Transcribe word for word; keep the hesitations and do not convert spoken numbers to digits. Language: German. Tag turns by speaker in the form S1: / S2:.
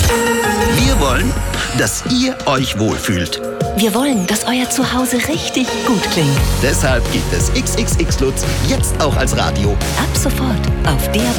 S1: Wir wollen, dass ihr euch wohlfühlt.
S2: Wir wollen, dass euer Zuhause richtig gut klingt.
S1: Deshalb gibt es X X X Lutz jetzt auch als Radio.
S2: Ab sofort auf D A B.